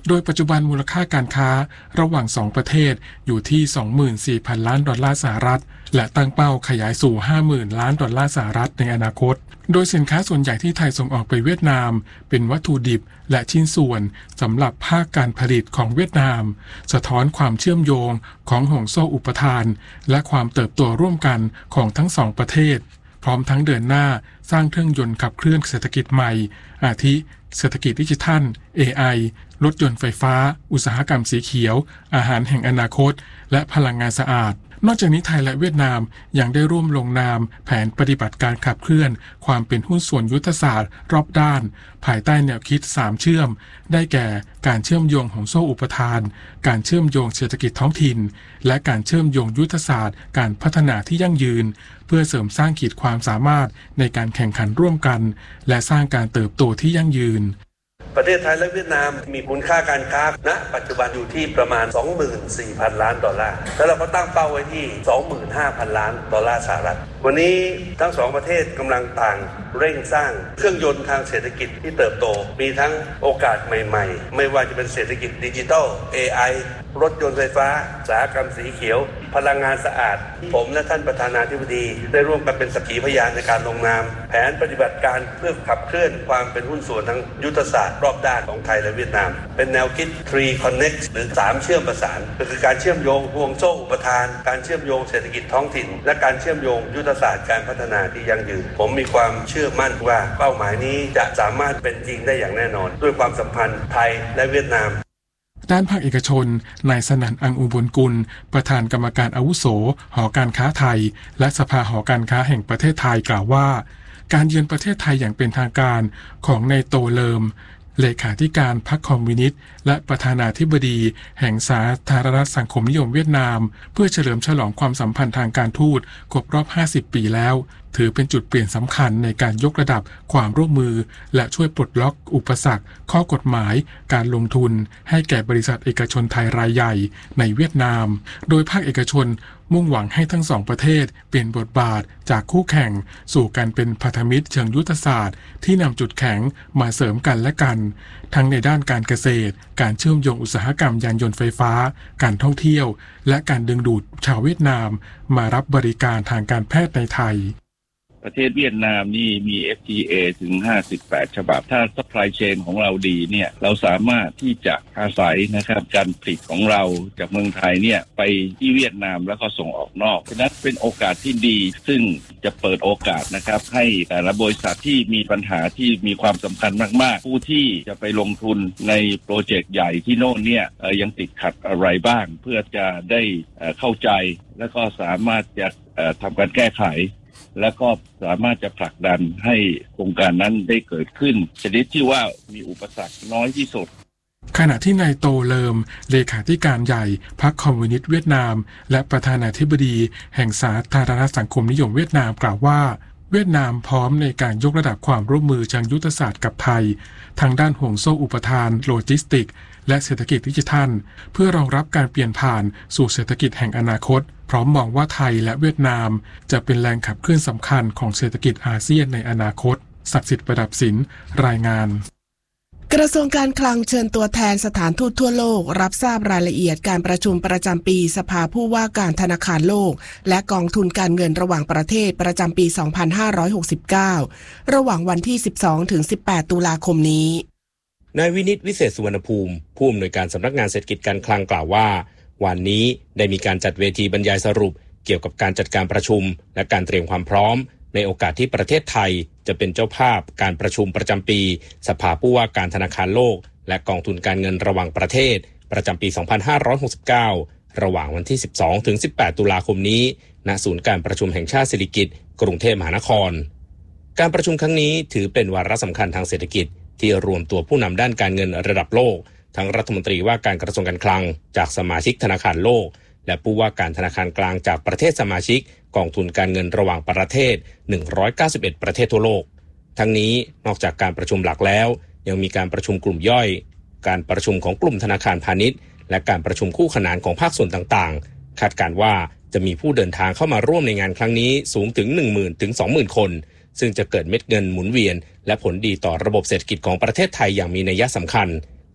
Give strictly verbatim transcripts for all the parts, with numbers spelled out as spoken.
โดยปัจจุบันมูลค่าการค้าระหว่างสองประเทศอยู่ที่ สองหมื่นสี่พัน ล้านดอลลาร์สหรัฐและตั้งเป้าขยายสู่ ห้าหมื่น ล้านดอลลาร์สหรัฐในอนาคตโดยสินค้าส่วนใหญ่ที่ไทยส่งออกไปเวียดนามเป็นวัตถุดิบและชิ้นส่วนสำหรับภาคการผลิตของเวียดนามสะท้อนความเชื่อมโยงของห่วงโซ่อุปทานและความเติบโตร่วมกันของทั้งสองประเทศพร้อมทั้งเดินหน้าสร้างเครื่องยนต์ขับเคลื่อนเศรษฐกิจใหม่อาทิเศรษฐกิจดิจิทัล เอ ไอ รถยนต์ไฟฟ้าอุตสาหกรรมสีเขียวอาหารแห่งอนาคตและพลังงานสะอาดนอกจากนี้ไทยและเวียดนามยังได้ร่วมลงนามแผนปฏิบัติการขับเคลื่อนความเป็นหุ้นส่วนยุทธศาสตร์รอบด้านภายใต้แนวคิดสามเชื่อมได้แก่การเชื่อมโยงของโซ่อุปทานการเชื่อมโยงเศรษฐกิจท้องถิ่นและการเชื่อมโยงยุทธศาสตร์การพัฒนาที่ยั่งยืนเพื่อเสริมสร้างขีดความสามารถในการแข่งขันร่วมกันและสร้างการเติบโตที่ยั่งยืนประเทศไทยและเวียดนามมีมูลค่าการค้าณปัจจุบันอยู่ที่ประมาณ สองหมื่นสี่พัน ล้านดอลลาร์แล้วเราก็ตั้งเป้าไว้ที่ สองหมื่นห้าพัน ล้านดอลลาร์สหรัฐวันนี้ทั้งสองประเทศกำลังต่างเร่งสร้างเครื่องยนต์ทางเศรษฐกิจที่เติบโตมีทั้งโอกาสใหม่ๆไม่ว่าจะเป็นเศรษฐกิจดิจิทัล เอ ไอ รถยนต์ไฟฟ้าอุตสาหกรรมสีเขียวพลังงานสะอาดผมและท่านประธานาธิบดีได้ร่วมกันเป็นสักขีพยานในการลงนามแผนปฏิบัติการเพื่อขับเคลื่อนความเป็นหุ้นส่วนทางยุทธศาสตร์รอบด้านของไทยและเวียดนามเป็นแนวคิด ทรี Connect หรือสามเชื่อมประสานก็คือการเชื่อมโยงห่วงโซ่อุปทานการเชื่อมโยงเศรษฐกิจท้องถิ่นและการเชื่อมโยงยุทธศาสตร์การพัฒนาที่ยั่งยืนผมมีความเชื่อมั่นว่าเป้าหมายนี้จะสามารถเป็นจริงได้อย่างแน่นอนด้วยความสัมพันธ์ไทยและเวียดนามด้านภาคเอกชนนายสนั่นอังอุบลกุลประธานกรรมการอาวุโสหอการค้าไทยและสภาหอการค้าแห่งประเทศไทยกล่าวว่าการเยือนประเทศไทยอย่างเป็นทางการของนายโตเลิมเลขาธิการพรรคคอมมิวนิสต์และประธานาธิบดีแห่งสาธารณรัฐสังคมนิยมเวียดนามเพื่อเฉลิมฉลองความสัมพันธ์ทางการทูตครบรอบห้าสิบปีแล้วถือเป็นจุดเปลี่ยนสำคัญในการยกระดับความร่วมมือและช่วยปลดล็อกอุปสรรคข้อกฎหมายการลงทุนให้แก่บริษัทเอกชนไทยรายใหญ่ในเวียดนามโดยภาคเอกชนมุ่งหวังให้ทั้งสองประเทศเปลี่ยนบทบาทจากคู่แข่งสู่การเป็นพันธมิตรเชิงยุทธศาสตร์ที่นำจุดแข็งมาเสริมกันและกันทั้งในด้านการเกษตรการเชื่อมโยงอุตสาหกรรมยานยนต์ไฟฟ้าการท่องเที่ยวและการดึงดูดชาวเวียดนามมารับบริการทางการแพทย์ในไทยประเทศเวียดนามนี่มี เอฟ ที เอ ถึงห้าสิบแปดฉบับถ้า supply chain ของเราดีเนี่ยเราสามารถที่จะอาศัยนะครับการผลิตของเราจากเมืองไทยเนี่ยไปที่เวียดนามแล้วก็ส่งออกนอกฉะนั้นเป็นโอกาสที่ดีซึ่งจะเปิดโอกาสนะครับให้แต่ละบริษัทที่มีปัญหาที่มีความสำคัญมากๆผู้ที่จะไปลงทุนในโปรเจกต์ใหญ่ที่โน่นเนี่ยยังติดขัดอะไรบ้างเพื่อจะได้เข้าใจแล้วก็สามารถจะทำการแก้ไขแล้วก็สามารถจะผลักดันให้โครงการนั้นได้เกิดขึ้นชนิดที่ว่ามีอุปสรรคน้อยที่สุดขณะที่นายโตเลิมเลขาธิการใหญ่พรรคคอมมิวนิสต์เวียดนามและประธานาธิบดีแห่งสาธารณรัฐสังคมนิยมเวียดนามกล่าวว่าเวียดนามพร้อมในการยกระดับความร่วมมือเชิงยุทธศาสตร์กับไทยทางด้านห่วงโซ่อุปทานโลจิสติกและเศรษฐกิจดิจิทัลเพื่อรองรับการเปลี่ยนผ่านสู่เศรษฐกิจแห่งอนาคตพร้อมมองว่าไทยและเวียดนามจะเป็นแรงขับเคลื่อนสำคัญของเศรษฐกิจอาเซียนในอนาคตศักดิ์สิทธิ์ประดับศิลป์รายงานกระทรวงการคลังเชิญตัวแทนสถานทูตทั่วโลกรับทราบรายละเอียดการประชุมประจำปีสภาผู้ว่าการธนาคารโลกและกองทุนการเงินระหว่างประเทศประจำปี สองพันห้าร้อยหกสิบเก้า ระหว่างวันที่ สิบสองถึงสิบแปด ตุลาคมนี้นายวินิตวิเศษสุวรรณภูมิผู้อำนวยการสำนักงานเศรษฐกิจการคลังกล่าวว่าวันนี้ได้มีการจัดเวทีบรรยายสรุปเกี่ยวกับการจัดการประชุมและการเตรียมความพร้อมในโอกาสที่ประเทศไทยจะเป็นเจ้าภาพการประชุมประจำปีสภาผู้ว่าการธนาคารโลกและกองทุนการเงินระหว่างประเทศประจำปี สองพันห้าร้อยหกสิบเก้า ระหว่างวันที่ สิบสองถึงสิบแปด ตุลาคมนี้ณศูนย์การประชุมแห่งชาติสิริกิติ์กรุงเทพมหานครการประชุมครั้งนี้ถือเป็นวาระสำคัญทางเศรษฐกิจที่รวมตัวผู้นำด้านการเงินระดับโลกทั้งรัฐมนตรีว่าการกระทรวงการคลังจากสมาชิกธนาคารโลกและผู้ว่าการธนาคารกลางจากประเทศสมาชิกกองทุนการเงินระหว่างประเทศหนึ่งร้อยเก้าสิบเอ็ดประเทศทั่วโลกทั้งนี้นอกจากการประชุมหลักแล้วยังมีการประชุมกลุ่มย่อยการประชุมของกลุ่มธนาคารพาณิชย์และการประชุมคู่ขนานของภาคส่วนต่างๆคาดการณ์ว่าจะมีผู้เดินทางเข้ามาร่วมในงานครั้งนี้สูงถึง หนึ่งหมื่น ถึง สองหมื่น คนซึ่งจะเกิดเม็ดเงินหมุนเวียนและผลดีต่อระบบเศรษฐกิจของประเทศไทยอย่างมีนัยสำคัญ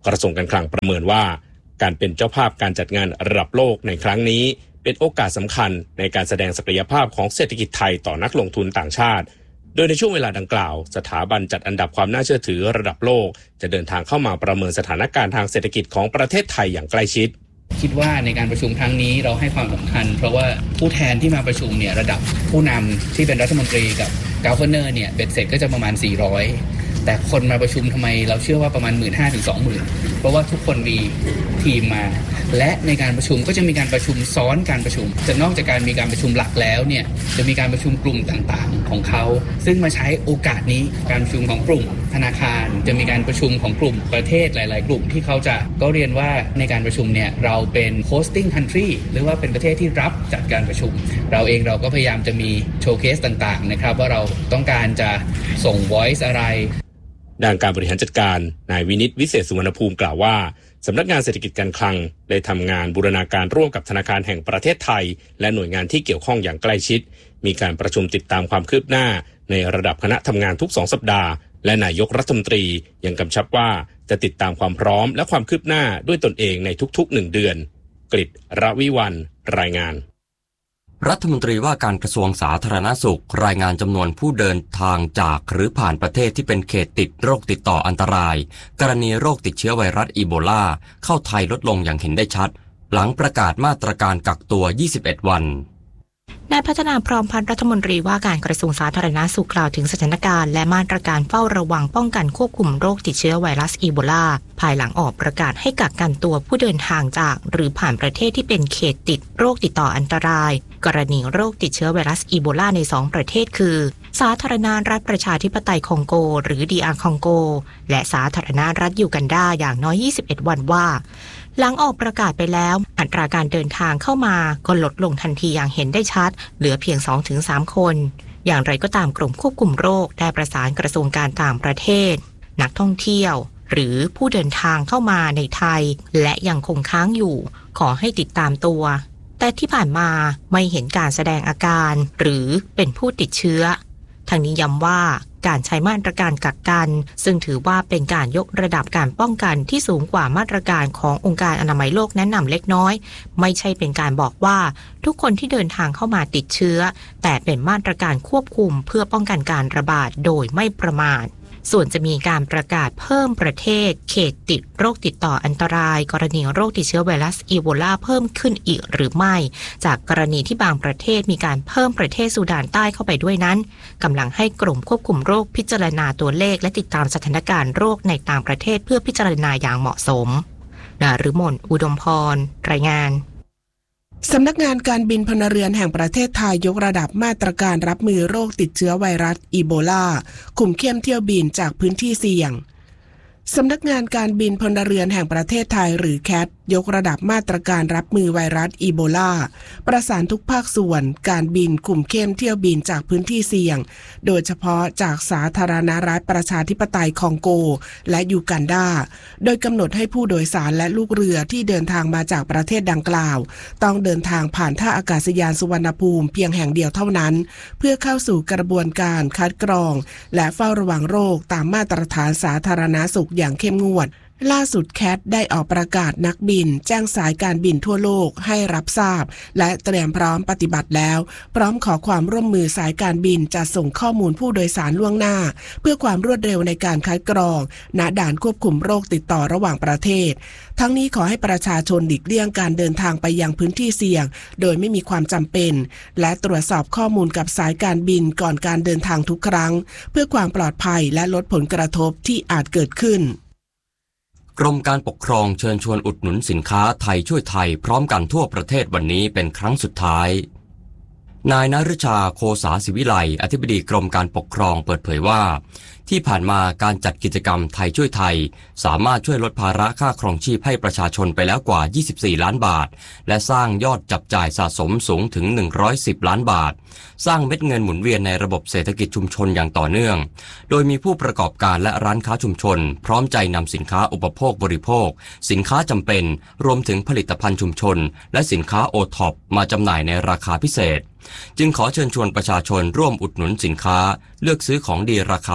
กระทรวงการคลังประเมินว่าการเป็นเจ้าภาพการจัดงานระดับโลกในครั้งนี้เป็นโอกาสสำคัญในการแสดงศักยภาพของเศรษฐกิจไทยต่อนักลงทุนต่างชาติโดยในช่วงเวลาดังกล่าวสถาบันจัดอันดับความน่าเชื่อถือระดับโลกจะเดินทางเข้ามาประเมินสถานการณ์ทางเศรษฐกิจของประเทศไทยอย่างใกล้ชิดคิดว่าในการประชุมครั้งนี้เราให้ความสำคัญเพราะว่าผู้แทนที่มาประชุมเนี่ยระดับผู้นำที่เป็นรัฐมนตรีกับกาเวอร์เนอร์เนี่ยเบ็ดเสร็จก็จะประมาณสี่ร้อยแต่คนมาประชุมทำไมเราเชื่อว่าประมาณ หนึ่งหมื่นห้าพัน ถึง สองหมื่น เพราะว่าทุกคนมีทีมมาและในการประชุมก็จะมีการประชุมซ้อนการประชุมจะนอกจากการมีการประชุมหลักแล้วเนี่ยจะมีการประชุมกลุ่มต่างๆของเขาซึ่งมาใช้โอกาสนี้การประชุมของกลุ่มธนาคารจะมีการประชุมของกลุ่มประเทศหลายๆกลุ่มที่เขาจะก็เรียนว่าในการประชุมเนี่ยเราเป็น hosting country หรือว่าเป็นประเทศที่รับจัดการประชุมเราเองเราก็พยายามจะมีโชว์เคสต่างๆนะครับว่าเราต้องการจะส่ง voice อะไรด้านการบริหารจัดการนายวินิตวิเศษสุวรรณภูมิกล่าวว่าสำนักงานเศรษฐกิจการคลังได้ทำงานบูรณาการร่วมกับธนาคารแห่งประเทศไทยและหน่วยงานที่เกี่ยวข้องอย่างใกล้ชิดมีการประชุมติดตามความคืบหน้าในระดับคณะทำงานทุกสองสัปดาห์และนายกรัฐมนตรียังกำชับว่าจะติดตามความพร้อมและความคืบหน้าด้วยตนเองในทุกๆหนึ่งเดือนกฤษณ์ รวิวัลย์รายงานรัฐมนตรีว่าการกระทรวงสาธารณสุขรายงานจำนวนผู้เดินทางจากหรือผ่านประเทศที่เป็นเขตติดโรคติดต่ออันตรายกรณีโรคติดเชื้อไวรัสอีโบลาเข้าไทยลดลงอย่างเห็นได้ชัดหลังประกาศมาตรการกักตัวยี่สิบเอ็ดวันนายพัฒนาพร้อมพันธ์รัฐมนตรีว่าการกระทรวงสาธารณสุขกล่าวถึงสถานการณ์และมาตรการเฝ้าระวังป้องกันควบคุมโรคติดเชื้อไวรัสอีโบลาภายหลังออกประกาศให้กักกันตัวผู้เดินทางจากหรือผ่านประเทศที่เป็นเขตติดโรคติดต่ออันตรายกรณีโรคติดเชื้อไวรัสอีโบลาในสองประเทศคือสาธารณรัฐประชาธิปไตยคองโกหรือ ดี อาร์ คองโกและสาธารณรัฐยูกันดาอย่างน้อยยี่สิบเอ็ดวันว่าหลังออกประกาศไปแล้วอัตราการเดินทางเข้ามาก็ลดลงทันทีอย่างเห็นได้ชัดเหลือเพียง สองถึงสาม คนอย่างไรก็ตามกรมควบคุมโรคได้ประสานกระทรวงการต่างประเทศนักท่องเที่ยวหรือผู้เดินทางเข้ามาในไทยและยังคงค้างอยู่ขอให้ติดตามตัวแต่ที่ผ่านมาไม่เห็นการแสดงอาการหรือเป็นผู้ติดเชื้อทางนี้ย้ำว่าการใช้มาตรการกักกันซึ่งถือว่าเป็นการยกระดับการป้องกันที่สูงกว่ามาตรการขององค์การอนามัยโลกแนะนำเล็กน้อยไม่ใช่เป็นการบอกว่าทุกคนที่เดินทางเข้ามาติดเชื้อแต่เป็นมาตรการควบคุมเพื่อป้องกันการระบาดโดยไม่ประมาทส่วนจะมีการประกาศเพิ่มประเทศเขตติดโรคติดต่ออันตรายกรณีโรคติดเชื้อไวรัสอีโบลาเพิ่มขึ้นอีกหรือไม่จากกรณีที่บางประเทศมีการเพิ่มประเทศซูดานใต้เข้าไปด้วยนั้นกำลังให้กรมควบคุมโรคพิจารณาตัวเลขและติดตามสถานการณ์โรคในต่างประเทศเพื่อพิจารณาอย่างเหมาะสมนฤมล อุดมพรรายงานสำนักงานการบินพลเรือนแห่งประเทศไทยยกระดับมาตรการรับมือโรคติดเชื้อไวรัสอีโบลาคุมเข้มเที่ยวบินจากพื้นที่เสี่ยงสำนักงานการบินพลเรือนแห่งประเทศไทยหรือแคทยกระดับมาตรการรับมือไวรัสอีโบลาประสานทุกภาคส่วนการบินคุมเข้มเที่ยวบินจากพื้นที่เสี่ยงโดยเฉพาะจากสาธารณรัฐประชาธิปไตยคองโกและยูกันดาโดยกำหนดให้ผู้โดยสารและลูกเรือที่เดินทางมาจากประเทศดังกล่าวต้องเดินทางผ่านท่าอากาศยานสุวรรณภูมิเพียงแห่งเดียวเท่านั้นเพื่อเข้าสู่กระบวนการคัดกรองและเฝ้าระวังโรคตามมาตรฐานสาธารณสุขอย่างเข้มงวดล่าสุดแคทได้ออกประกาศนักบินแจ้งสายการบินทั่วโลกให้รับทราบและเตรียมพร้อมปฏิบัติแล้วพร้อมขอความร่วมมือสายการบินจะส่งข้อมูลผู้โดยสารล่วงหน้าเพื่อความรวดเร็วในการคัดกรองณด่านควบคุมโรคติดต่อระหว่างประเทศทั้งนี้ขอให้ประชาชนหลีกเลี่ยงการเดินทางไปยังพื้นที่เสี่ยงโดยไม่มีความจำเป็นและตรวจสอบข้อมูลกับสายการบินก่อนการเดินทางทุกครั้งเพื่อความปลอดภัยและลดผลกระทบที่อาจเกิดขึ้นกรมการปกครองเชิญชวนอุดหนุนสินค้าไทยช่วยไทยพร้อมกันทั่วประเทศวันนี้เป็นครั้งสุดท้ายนายนฤชาโคสาศิวิไลอธิบดีกรมการปกครองเปิดเผยว่าที่ผ่านมาการจัดกิจกรรมไทยช่วยไทยสามารถช่วยลดภาระค่าครองชีพให้ประชาชนไปแล้วกว่ายี่สิบสี่ล้านบาทและสร้างยอดจับจ่ายสะสมสูงถึงหนึ่งร้อยสิบล้านบาทสร้างเม็ดเงินหมุนเวียนในระบบเศรษฐกิจชุมชนอย่างต่อเนื่องโดยมีผู้ประกอบการและร้านค้าชุมชนพร้อมใจนำสินค้าอุปโภคบริโภคสินค้าจำเป็นรวมถึงผลิตภัณฑ์ชุมชนและสินค้าโอท็อปมาจำหน่ายในราคาพิเศษจึงขอเชิญชวนประชาชนร่วมอุดหนุนสินค้าเลือกซื้อของดีราคาประหยัดใกล้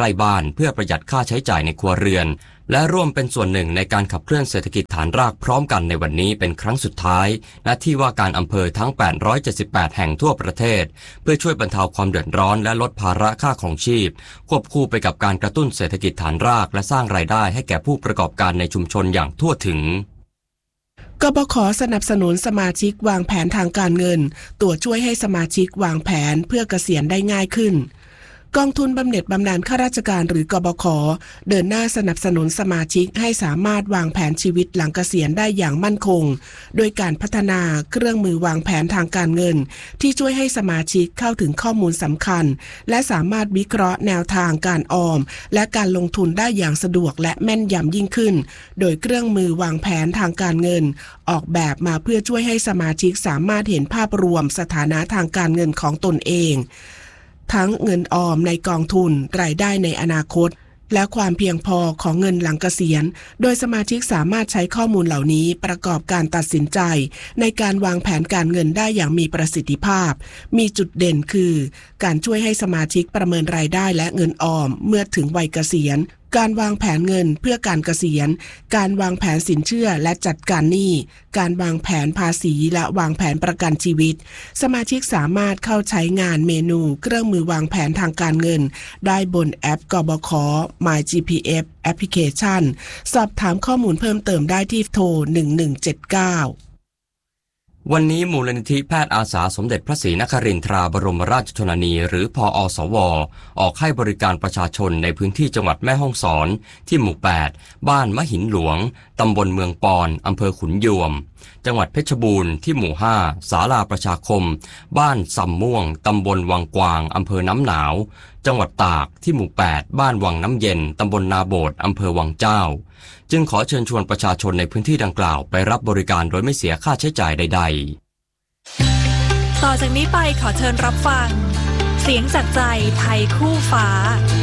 ล้บ้านเพื่อประหยัดค่าใช้จ่ายในครัวเรือนและร่วมเป็นส่วนหนึ่งในการขับเคลื่อนเศรษฐกิจฐานรากพร้อมกันในวันนี้เป็นครั้งสุดท้ายณที่ว่าการอำเภอทั้งแปดร้อยเจ็ดสิบแปดแห่งทั่วประเทศเพื่อช่วยบรรเทาความเดือดร้อนและลดภาระค่าครองชีพควบคู่ไปกับการกระตุ้นเศรษฐกิจฐานรากและสร้างรายได้ให้แก่ผู้ประกอบการในชุมชนอย่างทั่วถึงกบข.สนับสนุนสมาชิกวางแผนทางการเงินตัวช่วยให้สมาชิกวางแผนเพื่อเกษียณได้ง่ายขึ้นกองทุนบำเหน็จบำนาญข้าราชการหรือกบข.เดินหน้าสนับสนุนสมาชิกให้สามารถวางแผนชีวิตหลังเกษียณได้อย่างมั่นคงโดยการพัฒนาเครื่องมือวางแผนทางการเงินที่ช่วยให้สมาชิกเข้าถึงข้อมูลสำคัญและสามารถวิเคราะห์แนวทางการออมและการลงทุนได้อย่างสะดวกและแม่นยำยิ่งขึ้นโดยเครื่องมือวางแผนทางการเงินออกแบบมาเพื่อช่วยให้สมาชิกสามารถเห็นภาพรวมสถานะทางการเงินของตนเองทั้งเงินออมในกองทุนรายได้ในอนาคตและความเพียงพอของเงินหลังเกษียณโดยสมาชิกสามารถใช้ข้อมูลเหล่านี้ประกอบการตัดสินใจในการวางแผนการเงินได้อย่างมีประสิทธิภาพมีจุดเด่นคือการช่วยให้สมาชิกประเมินรายได้และเงินออมเมื่อถึงวัยเกษียณการวางแผนเงินเพื่อการเกษียณการวางแผนสินเชื่อและจัดการหนี้การวางแผนภาษีและวางแผนประกันชีวิตสมาชิกสามารถเข้าใช้งานเมนูเครื่องมือวางแผนทางการเงินได้บนแอปกบข. My จี พี เอฟ แอปพลิเคชันสอบถามข้อมูลเพิ่มเติมได้ที่โทรหนึ่งหนึ่งเจ็ดเก้าวันนี้มูลนิธิแพทย์อาสาสมเด็จพระศรีนครินทราบรมราชชนนีหรือพอสวออกให้บริการประชาชนในพื้นที่จังหวัดแม่ฮ่องสอนที่หมู่แปดบ้านมะหินหลวงตำบลเมืองปอนอำเภอขุนยวมจังหวัดเพชรบูรณ์ที่หมู่ห้าศาลาประชาคมบ้านสำม่วงตำบลวังกวางอำเภอน้ำหนาวจังหวัดตากที่หมู่แปดบ้านวังน้ำเย็นตำบลนาโบดอำเภอวังเจ้าจึงขอเชิญชวนประชาชนในพื้นที่ดังกล่าวไปรับบริการโดยไม่เสียค่าใช้จ่ายใดๆต่อจากนี้ไปขอเชิญรับฟังเสียงจากใจไทยคู่ฟ้า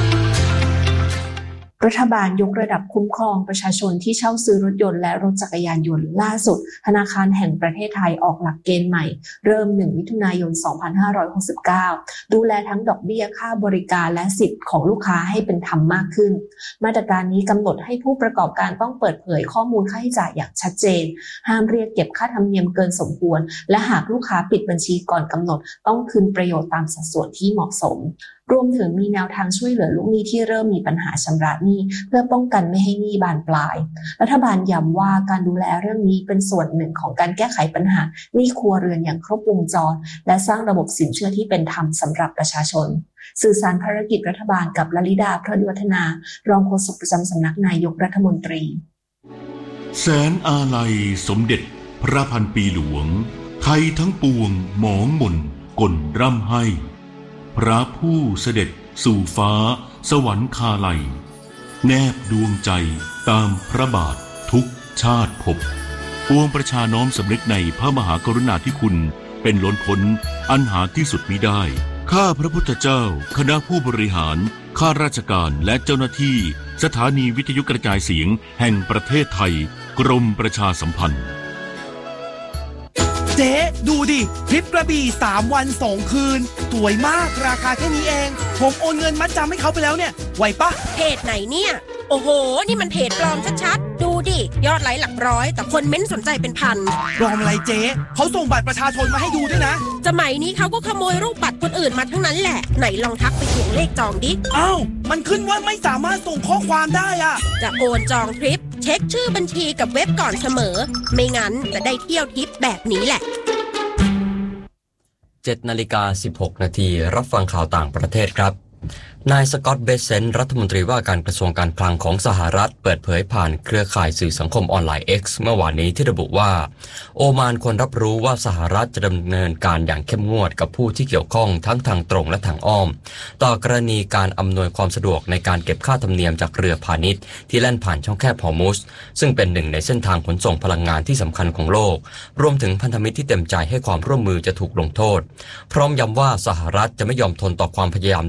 รัฐบาลยกระดับคุ้มครองประชาชนที่เช่าซื้อรถยนต์และรถจักรยานยนต์ล่าสุดธนาคารแห่งประเทศไทยออกหลักเกณฑ์ใหม่เริ่มหนึ่งมิถุนายนสองพันห้าร้อยหกสิบเก้าดูแลทั้งดอกเบี้ยค่าบริการและสิทธิ์ของลูกค้าให้เป็นธรรมมากขึ้นมาตรการนี้กำหนดให้ผู้ประกอบการต้องเปิดเผยข้อมูลค่าใช้จ่ายอย่างชัดเจนห้ามเรียกเก็บค่าธรรมเนียมเกินสมควรและหากลูกค้าปิดบัญชีก่อนกำหนดต้องคืนประโยชน์ตามสัดส่วนที่เหมาะสมรวมถึงมีแนวทางช่วยเหลือลูกหนี้ที่เริ่มมีปัญหาชำระหนี้เพื่อป้องกันไม่ให้หนี้บานปลายรัฐบาลย้ำว่าการดูแลเรื่องนี้เป็นส่วนหนึ่งของการแก้ไขปัญหาหนี้ครัวเรือนอย่างครบวงจรและสร้างระบบสินเชื่อที่เป็นธรรมสำหรับประชาชนสื่อสารภารกิจรัฐบาลกับลลิดาพระดิวัฒนารองโฆษกประจำสำนักนายกรัฐมนตรีแสนอาลัยสมเด็จพระพันปีหลวงไทยทั้งปวงหมองหม่นก่นร่ำให้พระผู้เสด็จสู่ฟ้าสวรรคาลัยแนบดวงใจตามพระบาททุกชาติภพปวงประชาน้อมสำนึกในพระมหากรุณาธิคุณเป็นล้นพ้นอันหาที่สุดมิได้ข้าพระพุทธเจ้าคณะผู้บริหารข้าราชการและเจ้าหน้าที่สถานีวิทยุกระจายเสียงแห่งประเทศไทยกรมประชาสัมพันธ์เจ๊ดูดิทริปกระบี่สามวันสองคืนสวยมากราคาแค่นี้เองผมโอนเงินมัดจำให้เขาไปแล้วเนี่ยไหวปะเพจไหนเนี่ยโอ้โหนี่มันเพจปลอมชัดๆดูดิยอดไลค์หลักร้อยแต่คนเม้นสนใจเป็นพันปลอมอะไรเจ๊เขาส่งบัตรประชาชนมาให้ดูด้วยนะสมัยนี้เขาก็ขโมยรูปบัตรคนอื่นมาทั้งนั้นแหละไหนลองทักไปทวงเลขจองดิอ้าวมันขึ้นว่าไม่สามารถส่งข้อความได้อะจะโอนจองทริปเช็คชื่อบัญชีกับเว็บก่อนเสมอไม่งั้นจะได้เที่ยวทริปแบบนี้แหละเจ็ดนาฬิกาสิบหกนาทีรับฟังข่าวต่างประเทศครับนายสกอตต์เบเซนต์รัฐมนตรีว่าการกระทรวงการคลังของสหรัฐเปิดเผยผ่านเครือข่ายสื่อสังคมออนไลน์ X เมื่อวานนี้ที่ระบุว่าโอมานควรรับรู้ว่าสหรัฐจะดำเนินการอย่างเข้มงวดกับผู้ที่เกี่ยวข้องทั้งทางตรงและทางอ้อมต่อกรณีการอำนวยความสะดวกในการเก็บค่าธรรมเนียมจากเรือพาณิชย์ที่แล่นผ่านช่องแคบฮอร์มุซซึ่งเป็นหนึ่งในเส้นทางขนส่งพลังงานที่สำคัญของโลกรวมถึงพันธมิตรที่เต็มใจให้ความร่วมมือจะถูกลงโทษพร้อมย้ำว่าสหรัฐจะไม่ยอมทนต่อความพยายามใด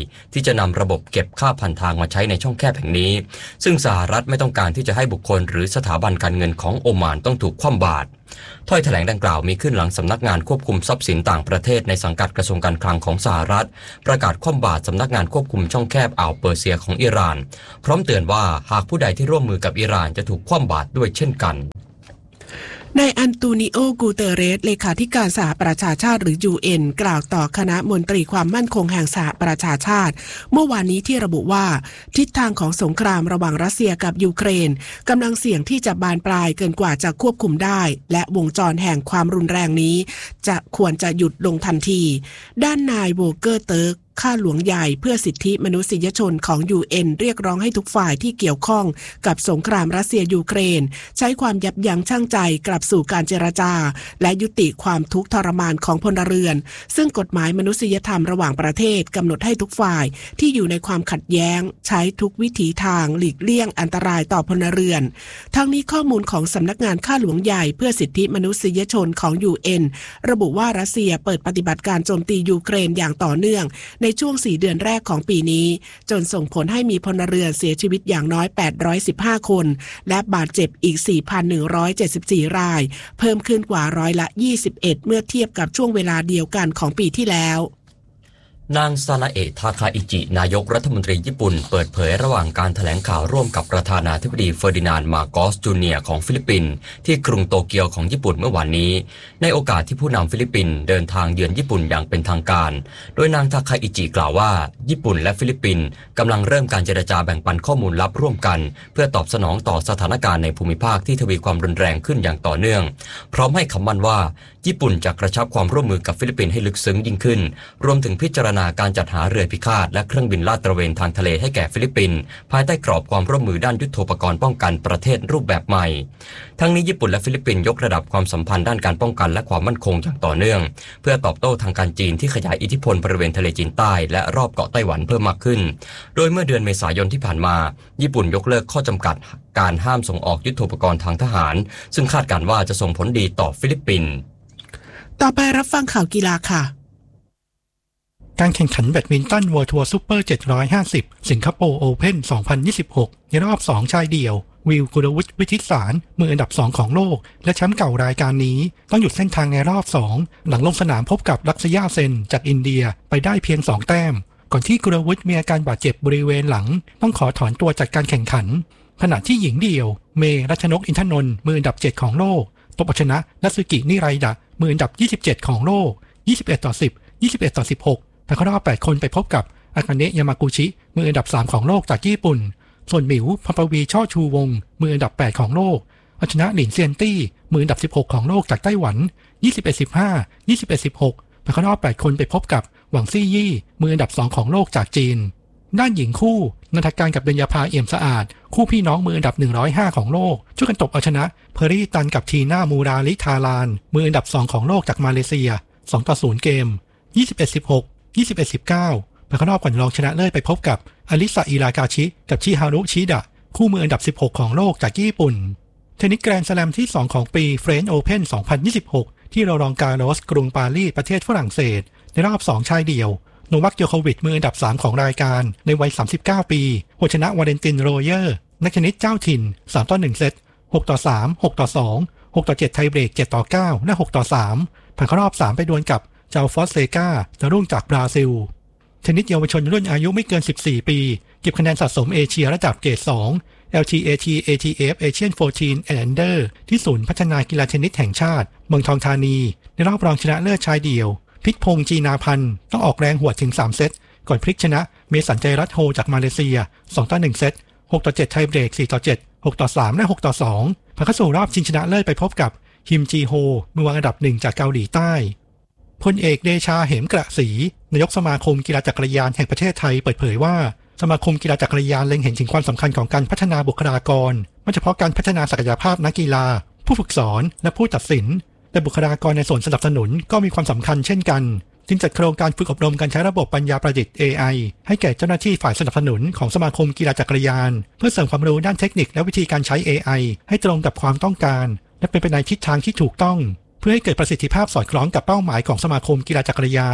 ที่จะนำระบบเก็บค่าผ่านทางมาใช้ในช่องแคบแห่งนี้ซึ่งสหรัฐไม่ต้องการที่จะให้บุคคลหรือสถาบันการเงินของโอมานต้องถูกคว่ำบาตรถ้อยแถลงดังกล่าวมีขึ้นหลังสำนักงานควบคุมทรัพย์สินต่างประเทศในสังกัดกระทรวงการคลังของสหรัฐประกาศคว่ำบาตรสำนักงานควบคุมช่องแคบอ่าวเปอร์เซียของอิหร่านพร้อมเตือนว่าหากผู้ใดที่ร่วมมือกับอิหร่านจะถูกคว่ำบาตรด้วยเช่นกันนายอันโตนิโอ กูเตเรสเลขาธิการสหประชาชาติหรือ ยู เอ็น กล่าวต่อคณะมนตรีความมั่นคงแห่งสหประชาชาติเมื่อวานนี้ที่ระบุว่าทิศทางของสงครามระหว่างรัสเซียกับยูเครนกำลังเสี่ยงที่จะบานปลายเกินกว่าจะควบคุมได้และวงจรแห่งความรุนแรงนี้จะควรจะหยุดลงทันทีด้านนายโวเกอร์เติร์กข้าหลวงใหญ่เพื่อสิทธิมนุษยชนของ ยู เอ็น เรียกร้องให้ทุกฝ่ายที่เกี่ยวข้องกับสงครามรัสเซียยูเครนใช้ความยับยั้งชั่งใจกลับสู่การเจรจาและยุติความทุกข์ทรมานของพลเรือนซึ่งกฎหมายมนุษยธรรมระหว่างประเทศกำหนดให้ทุกฝ่ายที่อยู่ในความขัดแย้งใช้ทุกวิถีทางหลีกเลี่ยงอันตรายต่อพลเรือนทั้งนี้ข้อมูลของสำนักงานข้าหลวงใหญ่เพื่อสิทธิมนุษยชนของ ยู เอ็น ระบุว่ารัสเซียเปิดปฏิบัติการโจมตียูเครนอย่างต่อเนื่องในช่วงสี่เดือนแรกของปีนี้จนส่งผลให้มีพลเรือนเสียชีวิตอย่างน้อยแปดร้อยสิบห้าคนและบาดเจ็บอีก สี่พันหนึ่งร้อยเจ็ดสิบสี่ รายเพิ่มขึ้นกว่าร้อยละยี่สิบเอ็ดเมื่อเทียบกับช่วงเวลาเดียวกันของปีที่แล้วนางซานาเอะทาคาอิจินายกรัฐมนตรีญี่ปุ่นเปิดเผยระหว่างการแถลงข่าวร่วมกับประธานาธิบดีเฟอร์ดินานด์ มาโกส จูเนียร์ของฟิลิปปินส์ที่กรุงโตเกียวของญี่ปุ่นเมื่อวานนี้ในโอกาสที่ผู้นำฟิลิปปินส์เดินทางเยือนญี่ปุ่นอย่างเป็นทางการโดยนางทาคาอิจิกล่าวว่าญี่ปุ่นและฟิลิปปินส์กำลังเริ่มการเจรจาแบ่งปันข้อมูลลับร่วมกันเพื่อตอบสนองต่อสถานการณ์ในภูมิภาคที่ทวีความรุนแรงขึ้นอย่างต่อเนื่องพร้อมให้คำมั่นว่าญี่ปุ่นจะกระชับความร่วมมือกับฟิลิปปินส์ให้ลึกซึ้งยิ่งขึ้นรวมถึงพิจารณาการจัดหาเรือพิฆาตและเครื่องบินลาดตระเวนทางทะเลให้แก่ฟิลิปปินส์ภายใต้กรอบความร่วมมือด้านยุทโธปกรณ์ป้องกันประเทศรูปแบบใหม่ทั้งนี้ญี่ปุ่นและฟิลิปปินส์ยกระดับความสัมพันธ์ด้านการป้องกันและความมั่นคงอย่างต่อเนื่องเพื่อตอบโต้ทางการจีนที่ขยายอิทธิพลบริเวณทะเลจีนใต้และรอบเกาะไต้หวันเพิ่มมากขึ้นโดยเมื่อเดือนเมษายนที่ผ่านมาญี่ปุ่นยกเลิกข้อจำกัดการห้ามส่งออกยุทโธปกรณ์ทางทหารซึ่งคาดการณ์ว่าจะส่งผลดีต่อฟิลิปปินส์ต่อไปรับฟังข่าวกีฬาค่ะการแข่งขันแบดมินตัน World Tour Super เจ็ดร้อยห้าสิบสิงคโปร์ Open สองพันยี่สิบหกในรอบสองชายเดี่ยววิล กุลวุฒิ วิทิตสารมืออันดับสองของโลกและแชมป์เก่ารายการนี้ต้องหยุดเส้นทางในรอบสองหลังลงสนามพบกับลักษยาเซนจากอินเดียไปได้เพียงสองแต้มก่อนที่กุลวุฒิมีอาการบาดเจ็บบริเวณหลังต้องขอถอนตัวจากการแข่งขันขณะที่หญิงเดี่ยวเมรัชนกอินทนนท์มืออันดับเจ็ดของโลกตบเอาชนะนัตสึกินิไรดะมืออันดับยี่สิบเจ็ดของโลกยี่สิบเอ็ดต่อสิบ ยี่สิบเอ็ดต่อสิบหกแต่เข้ารอบแปดคนไปพบกับอากาเนะยามากุชิมืออันดับสามของโลกจากญี่ปุ่นส่วนหมิวพปวีช่อชูวงมืออันดับแปดของโลกเอาชนะหลินเซียนตี้มืออันดับสิบหกของโลกจากไต้หวันยี่สิบเอ็ด สิบห้า ยี่สิบเอ็ด สิบหกแต่เข้ารอบแปดคนไปพบกับหวังซี่ยี่มืออันดับสองของโลกจากจีนด้านหญิงคู่นันทการกับเบญญาภาเอี่ยมสะอาดคู่พี่น้องมืออันดับหนึ่งร้อยห้าของโลกช่วยกันตบเอาชนะเพอรี่ตันกับทีน่ามูราลิทารานมืออันดับสองของโลกจากมาเลเซียสองต่อศูนย์เกมยี่สิบเอ็ด สิบหก ยี่สิบเอ็ด สิบเก้าไปเข้ารอบก่อนรองชนะเลิศไปพบกับอลิซาอิรากาชิกับชิฮารุชิดะคู่มืออันดับสิบหกของโลกจากญี่ปุ่นเทนนิสแกรนด์สแลมที่สองของปีเฟรนช์โอเพ่นสองพันยี่สิบหกที่โรลองการ์โลสกรุงปารีสประเทศฝรั่งเศสในรอบสองชายเดี่ยวโนวัค โจโควิชมืออันดับสามของรายการในวัยสามสิบเก้าปีหัวชนะวาเลนตินโรเยอร์นักเทนนิสเจ้าถิ่นสามต่อหนึ่งเซตหกต่อสาม หกต่อสอง หกต่อเจ็ดไทเบรกเจ็ดต่อเก้าและหกต่อสามผ่านเข้ารอบสามไปดวลกับเจ้าฟอสเซกาดาวรุ่งจากบราซิลเทนนิสเยาวชนรุ่นอายุไม่เกินสิบสี่ปีเก็บคะแนนสะสมเอเชียระดับเกรดสอง แอล ที เอ ที เอ ที เอฟ Asian สิบสี่ and Under ที่ศูนย์พัฒนากีฬาเทนนิสแห่งชาติเมืองทองธานีในรอบรองชนะเลิศชายเดี่ยวพิษพงษ์จีนาพันธ์ต้องออกแรงหวดถึงสามเซตก่อนพลิกชนะเมสันใจรัตโฮจากมาเลเซียสองต่อหนึ่งเซตหกต่อเจ็ดไทเบรกสี่ต่อเจ็ด หกต่อสามและหกต่อสองผ่านเข้าสู่รอบชิงชนะเลิศไปพบกับคิมจีโฮมือวางอันดับหนึ่งจากเกาหลีใต้พลเอกเดชาเหมกระศรีนายกสมาคมกีฬาจักรยานแห่งประเทศไทยเปิดเผยว่าสมาคมกีฬาจักรยานเล็งเห็นถึงความสำคัญของการพัฒนาบุคลากรไม่เฉพาะการพัฒนาศักยภาพนักกีฬาผู้ฝึกสอนและผู้ตัดสินแต่บุคลากรในส่วนสนับสนุนก็มีความสำคัญเช่นกันจึงจัดโครงการฝึกอบรมการใช้ระบบปัญญาประดิษฐ์ เอ ไอ ให้แก่เจ้าหน้าที่ฝ่ายสนับสนุนของสมาคมกีฬาจักรยานเพื่อเสริมความรู้ด้านเทคนิคและวิธีการใช้ เอ ไอ ให้ตรงกับความต้องการและเป็นไปในทิศทางที่ถูกต้องเพื่อให้เกิดประสิทธิภาพสอดคล้องกับเป้าหมายของสมาคมกีฬาจักรยาน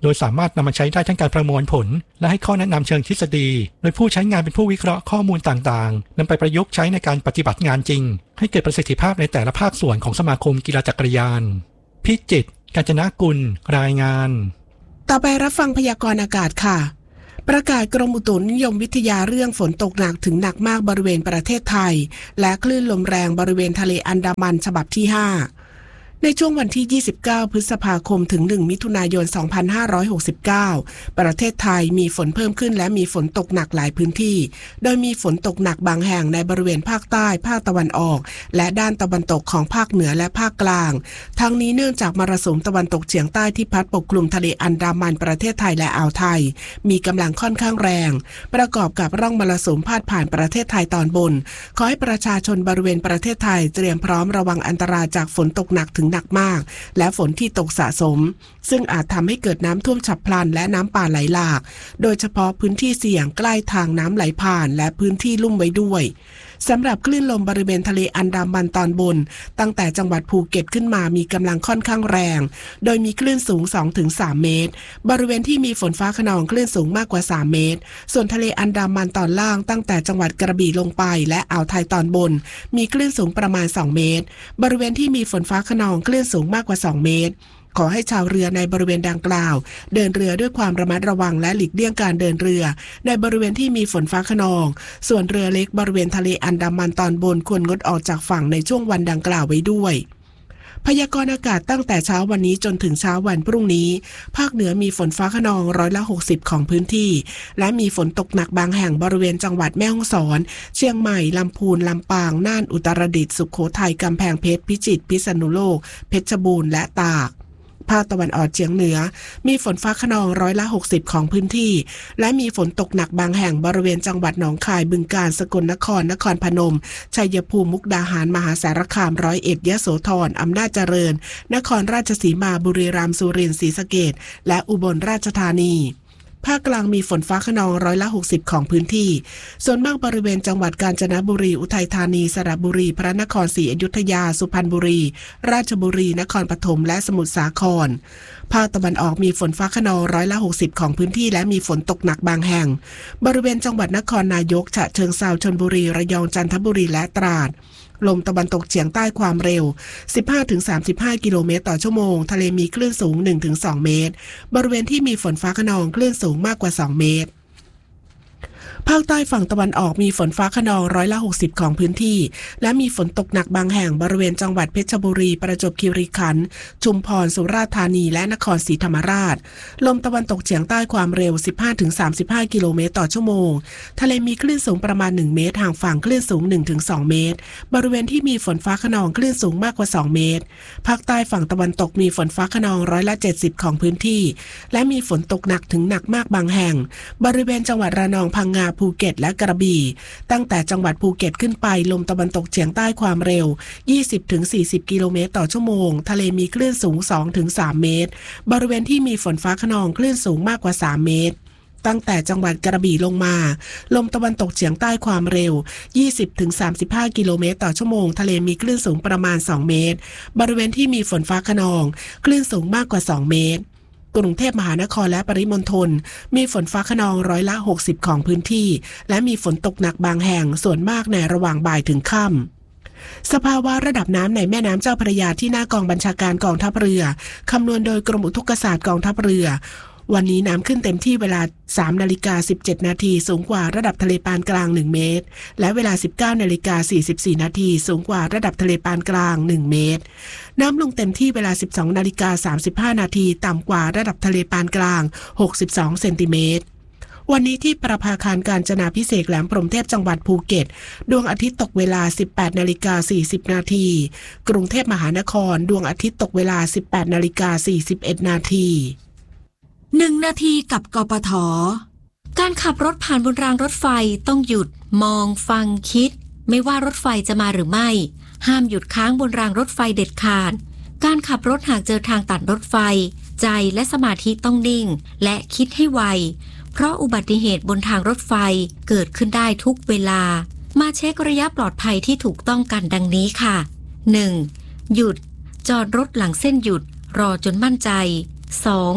โดยสามารถนำมาใช้ได้ทั้งการประมวลผลและให้ข้อแนะนำเชิงทฤษฎีโดยผู้ใช้งานเป็นผู้วิเคราะห์ข้อมูลต่างๆนำไปประยุกต์ใช้ในการปฏิบัติงานจริงให้เกิดประสิทธิภาพในแต่ละภาคส่วนของสมาคมกีฬาจักรยานพิจิตร กาญจนกุลรายงานต่อไปรับฟังพยากรณ์อากาศค่ะประกาศกรมอุตุนิยมวิทยาเรื่องฝนตกหนักถึงหนักมากบริเวณประเทศไทยและคลื่นลมแรงบริเวณทะเลอันดามันฉบับที่ห้าในช่วงวันที่ยี่สิบเก้าพฤษภาคมถึงหนึ่งมิถุนายนสองพันห้าร้อยหกสิบเก้าประเทศไทยมีฝนเพิ่มขึ้นและมีฝนตกหนักหลายพื้นที่โดยมีฝนตกหนักบางแห่งในบริเวณภาคใต้ภาคตะวันออกและด้านตะวันตกของภาคเหนือและภาคกลางทั้งนี้เนื่องจากมรสุมตะวันตกเฉียงใต้ที่พัดปกคลุมทะเลอันดามันประเทศไทยและอ่าวไทยมีกำลังค่อนข้างแรงประกอบกับร่องมรสุมพาดผ่านประเทศไทยตอนบนขอให้ประชาชนบริเวณประเทศไทยเตรียมพร้อมระวังอันตรายจากฝนตกหนักถึงหนักมากและฝนที่ตกสะสมซึ่งอาจทำให้เกิดน้ำท่วมฉับพลันและน้ำป่าไหลหลากโดยเฉพาะพื้นที่เสี่ยงใกล้ทางน้ำไหลผ่านและพื้นที่ลุ่มไว้ด้วยสำหรับคลื่นลมบริเวณทะเลอันดามันตอนบนตั้งแต่จังหวัดภูเก็ตขึ้นมามีกำลังค่อนข้างแรงโดยมีคลื่นสูง สองถึงสาม เมตรบริเวณที่มีฝนฟ้าคะนองคลื่นสูงมากกว่าสามเมตรส่วนทะเลอันดามันตอนล่างตั้งแต่จังหวัดกระบี่ลงไปและอ่าวไทยตอนบนมีคลื่นสูงประมาณสองเมตรบริเวณที่มีฝนฟ้าคะนองคลื่นสูงมากกว่าสองเมตรขอให้ชาวเรือในบริเวณดังกล่าวเดินเรือด้วยความระมัดระวังและหลีกเลี่ยงการเดินเรือในบริเวณที่มีฝนฟ้าคะนองส่วนเรือเล็กบริเวณทะเลอันดามันตอนบนควรงดออกจากฝั่งในช่วงวันดังกล่าวไว้ด้วยพยากรณ์อากาศตั้งแต่เช้าวันนี้จนถึงเช้าวันพรุ่งนี้ภาคเหนือมีฝนฟ้าคะนองร้อยละหกสิบของพื้นที่และมีฝนตกหนักบางแห่งบริเวณจังหวัดแม่ฮ่องสอนเชียงใหม่ลำพูนลำปางน่านอุตรดิตถ์สุโขทัยกำแพงเพชรพิจิตรพิษณุโลกเพชรบูรณ์และตากภาคตะวันออกเฉียงเหนือมีฝนฟ้าคะนองร้อยละหกสิบของพื้นที่และมีฝนตกหนักบางแห่งบริเวณจังหวัดหนองคายบึงกาฬสกลนครนครพนมชัยภูมิมุกดาหารมหาสารคามร้อยเอ็ดยโสธรอำนาจเจริญนครราชสีมาบุรีรัมย์สุรินทร์ศรีสะเกษและอุบลราชธานีภาคกลางมีฝนฟ้าคะนองร้อยละหกสิบของพื้นที่ส่วนมากบริเวณจังหวัดกาญจนบุรีอุทัยธานีสระบุรีพระนครศรีอยุธยาสุพรรณบุรีราชบุรีนครปฐมและสมุทรสาครภาคตะวันออกมีฝนฟ้าคะนองร้อยละหกสิบของพื้นที่และมีฝนตกหนักบางแห่งบริเวณจังหวัดนครนายกฉะเชิงเทราชลบุรีระยองจันทบุรีและตราดลมตะวันตกเฉียงใต้ความเร็ว สิบห้าถึงสามสิบห้า กิโลเมตรต่อชั่วโมงทะเลมีคลื่นสูง หนึ่งถึงสอง เมตรบริเวณที่มีฝนฟ้าคะนองคลื่นสูงมากกว่าสองเมตรภาคใต้ฝั่งตะวันออกมีฝนฟ้าคะนองร้อยละหกสิบของพื้นที่และมีฝนตกหนักบางแห่งบริเวณจังหวัดเพชรบุรีประจวบคีรีขันธ์ชุมพรสุราษฎร์ธานีและนครศรีธรรมราชลมตะวันตกเฉียงใต้ความเร็ว สิบห้าถึงสามสิบห้า กิโลเมตรต่อชั่วโมงทะเลมีคลื่นสูงประมาณหนึ่งเมตรห่างฝั่งคลื่นสูง หนึ่งถึงสอง เมตรบริเวณที่มีฝนฟ้าคะนองคลื่นสูงมากกว่าสองเมตรภาคใต้ฝั่งตะวันตกมีฝนฟ้าคะนองร้อยละเจ็ดสิบของพื้นที่และมีฝนตกหนักถึงหนักมากบางแห่งบริเวณจังหวัดระนองพังงาภูเก็ตและกระบี่ตั้งแต่จังหวัดภูเก็ตขึ้นไปลมตะวันตกเฉียงใต้ความเร็ว ยี่สิบถึงสี่สิบ กิโลเมตรต่อชั่วโมงทะเลมีคลื่นสูง สองถึงสาม เมตรบริเวณที่มีฝนฟ้าคะนองคลื่นสูงมากกว่าสามเมตรตั้งแต่จังหวัดกระบี่ลงมาลมตะวันตกเฉียงใต้ความเร็ว ยี่สิบถึงสามสิบห้า กิโลเมตรต่อชั่วโมงทะเลมีคลื่นสูงประมาณสองเมตรบริเวณที่มีฝนฟ้าคะนองคลื่นสูงมากกว่าสองเมตรกรุงเทพมหานครและปริมณฑลมีฝนฟ้าคะนองร้อยละหกสิบของพื้นที่และมีฝนตกหนักบางแห่งส่วนมากในระหว่างบ่ายถึงค่ำสภาวะระดับน้ำในแม่น้ำเจ้าพระยาที่หน้ากองบัญชาการกองทัพเรือคำนวณโดยกรมอุทกศาสตร์กองทัพเรือวันนี้น้ำขึ้นเต็มที่เวลา สามนาฬิกาสิบเจ็ดนาทีสูงกว่าระดับทะเลปานกลางหนึ่งเมตรและเวลา สิบเก้านาฬิกาสี่สิบสี่นาทีสูงกว่าระดับทะเลปานกลางหนึ่งเมตรน้ำลงเต็มที่เวลา สิบสองนาฬิกาสามสิบห้านาทีต่ำกว่าระดับทะเลปานกลางหกสิบสองเซนติเมตรวันนี้ที่ประภาคารกาญจนาภิเษกแหลมพรหมเทพจังหวัดภูเก็ตดวงอาทิตย์ตกเวลา สิบแปดนาฬิกาสี่สิบนาทีกรุงเทพมหานครดวงอาทิตย์ตกเวลา สิบแปดนาฬิกาสี่สิบเอ็ดนาทีหนึ่งนาทีกับกปท.การขับรถผ่านบนรางรถไฟต้องหยุดมองฟังคิดไม่ว่ารถไฟจะมาหรือไม่ห้ามหยุดค้างบนรางรถไฟเด็ดขาดการขับรถหากเจอทางตัดรถไฟใจและสมาธิต้องนิ่งและคิดให้ไวเพราะอุบัติเหตุบนทางรถไฟเกิดขึ้นได้ทุกเวลามาเช็คระยะปลอดภัยที่ถูกต้องกันดังนี้ค่ะ หนึ่ง หยุดจอดรถหลังเส้นหยุดรอจนมั่นใจ สอง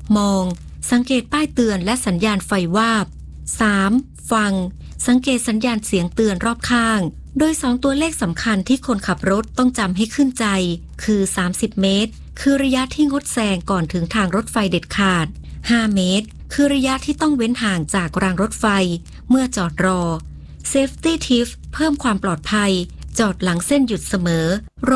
มองสังเกตป้ายเตือนและสัญญาณไฟวาบ สาม. ฟังสังเกตสัญญาณเสียงเตือนรอบข้างโดยสองตัวเลขสำคัญที่คนขับรถต้องจำให้ขึ้นใจคือสามสิบเมตรคือระยะที่งดแซงก่อนถึงทางรถไฟเด็ดขาดห้าเมตรคือระยะที่ต้องเว้นห่างจากรางรถไฟเมื่อจอดรอ Safety Tip เพิ่มความปลอดภัยจอดหลังเส้นหยุดเสมอ